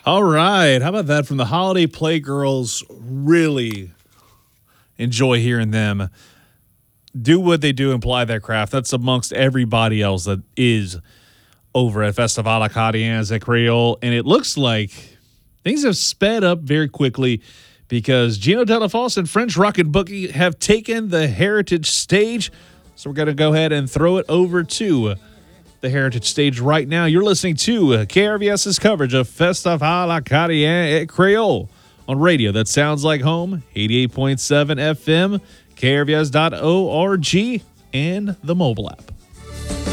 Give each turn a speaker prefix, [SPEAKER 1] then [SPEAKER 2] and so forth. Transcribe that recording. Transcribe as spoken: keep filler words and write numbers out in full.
[SPEAKER 1] All right. How about that from the Holiday Playgirls? Really enjoy hearing them do what they do and apply their craft. That's amongst everybody else that is over at Festival Acadiens at Creole. And it looks like things have sped up very quickly because Gino Delafosse and French Rocket Boogie have taken the Heritage stage. So we're going to go ahead and throw it over to the Heritage stage right now. You're listening to KRVS's coverage of Festival Acadien at Creole on radio that sounds like home, eighty-eight point seven F M, K R V S dot org, and the mobile app.